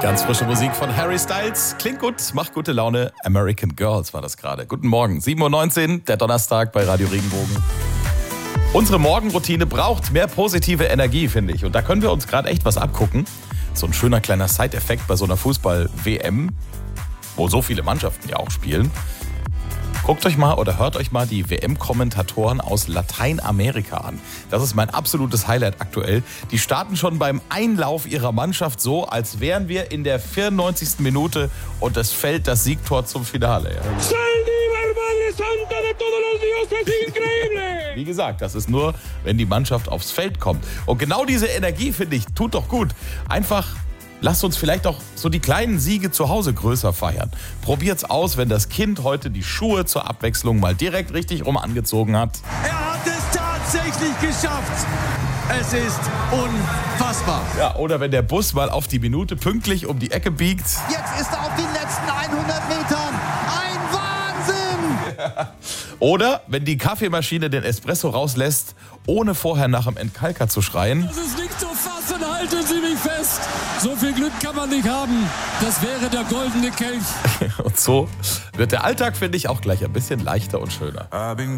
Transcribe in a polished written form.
Ganz frische Musik von Harry Styles. Klingt gut, macht gute Laune. American Girls war das gerade. Guten Morgen, 7.19 Uhr, der Donnerstag bei Radio Regenbogen. Unsere Morgenroutine braucht mehr positive Energie, finde ich. Und da können wir uns gerade echt was abgucken. So ein schöner kleiner Side-Effekt bei so einer Fußball-WM, wo so viele Mannschaften ja auch spielen. Guckt euch mal oder hört euch mal die WM-Kommentatoren aus Lateinamerika an. Das ist mein absolutes Highlight aktuell. Die starten schon beim Einlauf ihrer Mannschaft so, als wären wir in der 94. Minute und es fällt das Siegtor zum Finale. Ja. Wie gesagt, das ist nur, wenn die Mannschaft aufs Feld kommt. Und genau diese Energie, finde ich, tut doch gut. Einfach lasst uns vielleicht auch so die kleinen Siege zu Hause größer feiern. Probiert's aus, wenn das Kind heute die Schuhe zur Abwechslung mal direkt richtig rum angezogen hat. Er hat es tatsächlich geschafft. Es ist unfassbar. Ja, oder wenn der Bus mal auf die Minute pünktlich um die Ecke biegt. Jetzt ist er auf den letzten 100 Metern. Ein Wahnsinn! Oder wenn die Kaffeemaschine den Espresso rauslässt, ohne vorher nach dem Entkalker zu schreien. Das ist nicht zu fassen, halten Sie mich fest. So viel Glück kann man nicht haben. Das wäre der goldene Kelch. Und so wird der Alltag, finde ich, auch gleich ein bisschen leichter und schöner.